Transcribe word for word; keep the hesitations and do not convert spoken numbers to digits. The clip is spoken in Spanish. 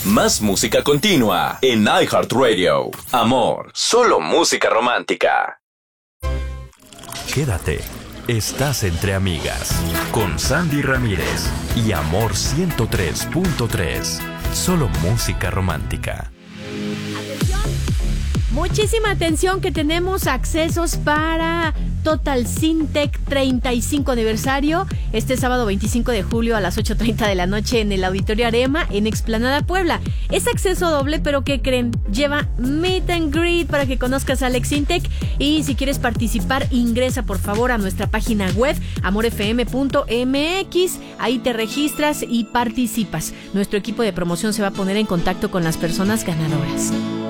Más música continua en iHeartRadio. Amor, solo música romántica. Quédate. Estás entre amigas con Sandy Ramírez y Amor ciento tres punto tres. Solo música romántica. Muchísima atención, que tenemos accesos para Total Syntec treinta y cinco aniversario este sábado veinticinco de julio a las ocho treinta de la noche en el Auditorio Arema en Explanada Puebla. Es acceso doble, pero ¿qué creen? Lleva meet and greet para que conozcas a Alex Syntec, y si quieres participar ingresa por favor a nuestra página web amor f m punto m x, ahí te registras y participas. Nuestro equipo de promoción se va a poner en contacto con las personas ganadoras.